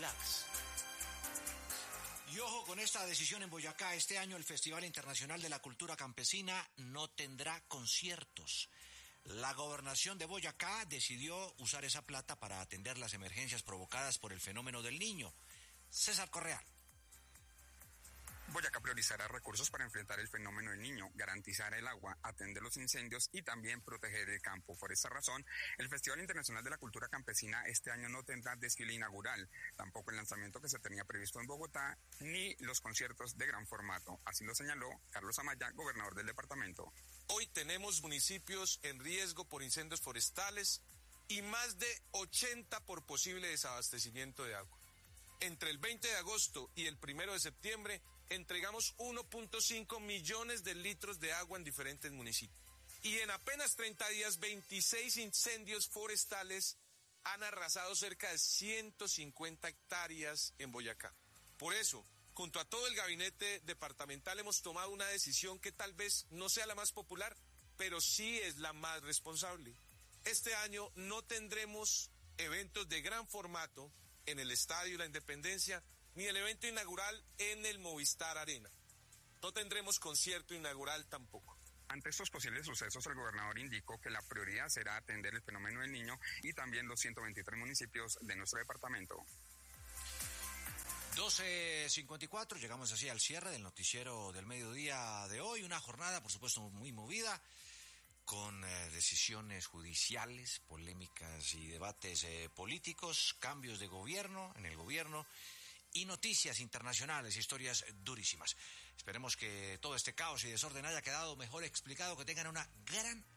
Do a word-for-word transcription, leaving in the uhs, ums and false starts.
relax. Y ojo con esta decisión en Boyacá. Este año el Festival Internacional de la Cultura Campesina no tendrá conciertos. La gobernación de Boyacá decidió usar esa plata para atender las emergencias provocadas por el fenómeno del Niño. César Correal. Boyacá priorizará recursos para enfrentar el fenómeno del Niño, garantizar el agua, atender los incendios y también proteger el campo. Por esta razón, el Festival Internacional de la Cultura Campesina este año no tendrá desfile inaugural, tampoco el lanzamiento que se tenía previsto en Bogotá, ni los conciertos de gran formato. Así lo señaló Carlos Amaya, gobernador del departamento. Hoy tenemos municipios en riesgo por incendios forestales y más de ochenta por posible desabastecimiento de agua. Entre el veinte de agosto y el primero de septiembre entregamos uno punto cinco millones de litros de agua en diferentes municipios. Y en apenas treinta días, veintiséis incendios forestales han arrasado cerca de ciento cincuenta hectáreas en Boyacá. Por eso, junto a todo el gabinete departamental hemos tomado una decisión que tal vez no sea la más popular, pero sí es la más responsable. Este año no tendremos eventos de gran formato en el Estadio La Independencia, ni el evento inaugural en el Movistar Arena. No tendremos concierto inaugural tampoco. Ante estos posibles sucesos, el gobernador indicó que la prioridad será atender el fenómeno del Niño y también los ciento veintitrés municipios de nuestro departamento. doce cincuenta y cuatro, llegamos así al cierre del noticiero del mediodía de hoy. Una jornada, por supuesto, muy movida, con eh, decisiones judiciales, polémicas y debates eh, políticos, cambios de gobierno, en el gobierno, y noticias internacionales, historias durísimas. Esperemos que todo este caos y desorden haya quedado mejor explicado, que tengan una gran